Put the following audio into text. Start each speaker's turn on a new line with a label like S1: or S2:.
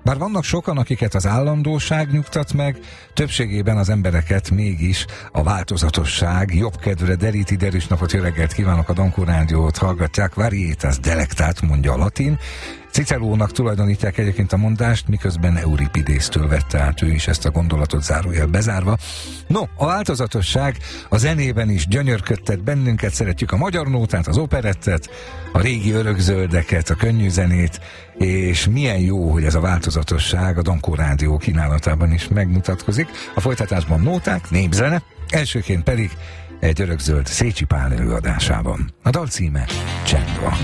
S1: Bár vannak sokan, akiket az állandóság nyugtat meg, többségében az embereket mégis a változatosság jobb kedvre deríti. Derűs napot, jó reggelt kívánok, a Dankó Rádiót hallgatják. Varietas delectat, mondja a latin. Cicerónak tulajdonítják egyébként a mondást, miközben Euripidésztől vette át ő is ezt a gondolatot, zárójel bezárva. No, a változatosság a zenében is gyönyörködtet bennünket, szeretjük a magyar nótát, az operettet, a régi örökzöldeket, a könnyű zenét, és milyen jó, hogy ez a változatosság a Dankó Rádió kínálatában is megmutatkozik. A folytatásban nóták, népzene, elsőként pedig egy örökzöld Szécsi Pál előadásában. A dal címe Csend van.